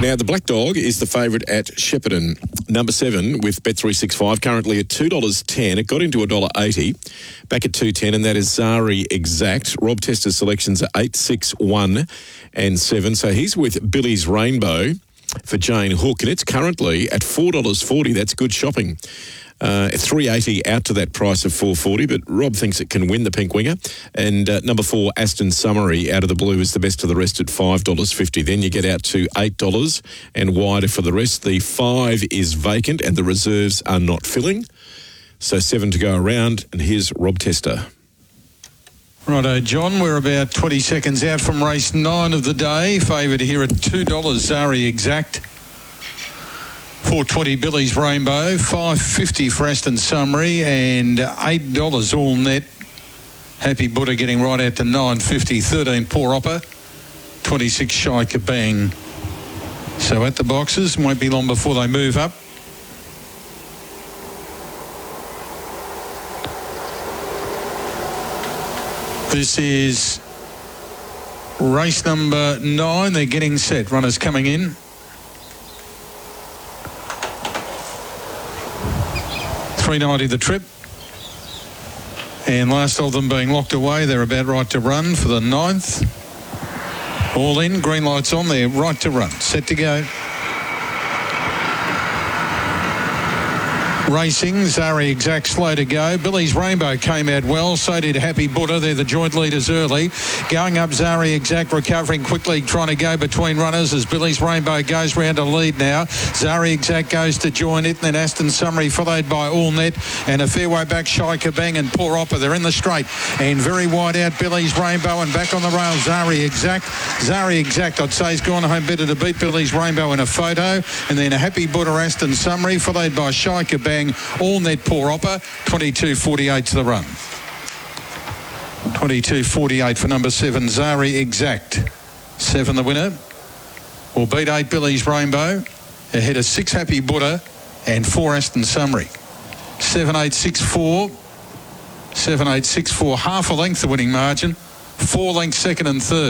Now, the Black Dog is the favourite at Shepparton. Number 7 with Bet365, currently at $2.10. It got into $1.80, back at $2.10, and that is Zari Exact. Rob Tester's selections are 8, 6, 1 and 7. So he's with Billy's Rainbow for Jane Hook, and it's currently at $4.40. That's good shopping. $3.80 out to that price of $4.40, but Rob thinks it can win the pink winger. And number 4, Aston Summary, out of the blue, is the best of the rest at $5.50. Then you get out to $8 and wider for the rest. The 5 is vacant and the reserves are not filling. So 7 to go around, and here's Rob Tester. Righto, John, we're about 20 seconds out from race 9 of the day. Favoured here at $2, Zari Exact. $4.20 Billy's Rainbow, $5.50 for Aston Summary, and $8 all net. Happy Buddha getting right out to $9.50. 13 Poor Opper, 26 Shy Kabang. So at the boxes, won't be long before they move up. This is race number 9. They're getting set. Runners coming in. $3.90 the trip, and last of them being locked away. They're about right to run for the 9th. All in, green lights on, they're right to run, set to go. Racing, Zari Exact slow to go. Billy's Rainbow came out well, so did Happy Buddha. They're the joint leaders early. Going up, Zari Exact recovering quickly, trying to go between runners as Billy's Rainbow goes round to lead now. Zari Exact goes to join it, and then Aston Summary followed by All Net, and a fair way back Shy Kabang and Poor Opper. They're in the straight, and very wide out Billy's Rainbow, and back on the rail Zari Exact. Zari Exact, I'd say, has gone home better to beat Billy's Rainbow in a photo, and then a Happy Buddha Aston Summary followed by Shy Kabang. All Net Poor Opper, 22.48 to the run. 22.48 for number 7, Zari Exact. 7 the winner. Will beat 8 Billy's Rainbow. Ahead of 6 Happy Buddha and 4 Aston Summary. 7.864. 7.864, half a length the winning margin. 4 lengths second and third.